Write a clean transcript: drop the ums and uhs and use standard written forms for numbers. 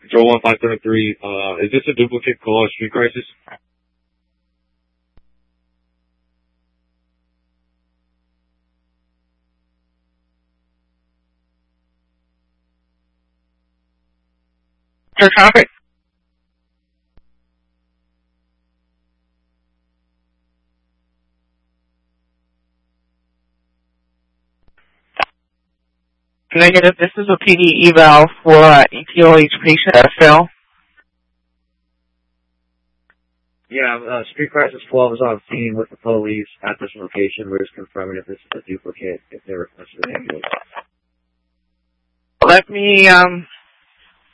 Control 1573, is this a duplicate call at Street Crisis? Air traffic. Negative, this is a PD eval for ETOH patient Phil. Yeah, Street Crisis 12 is on scene with the police at this location. We're just confirming if this is a duplicate, if they requested an ambulance. Let me